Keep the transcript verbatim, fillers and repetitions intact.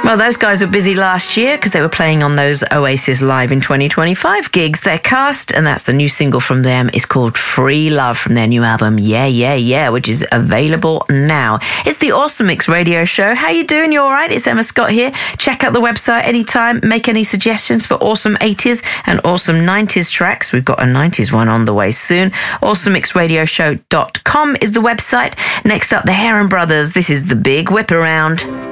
Well, those guys were busy last year because they were playing on those Oasis Live in twenty twenty-five gigs. Their Cast, and that's the new single from them, is called Free Love from their new album, Yeah, Yeah, Yeah, which is available now. It's the Awesome Mix Radio Show. How you doing? You all right? It's Emma Scott here. Check out the website anytime. Make any suggestions for awesome eighties and awesome nineties tracks. We've got a nineties one on the way soon. awesome mix radio show dot com is the website. Next up, the Heron Brothers. This is The Big Whip Around.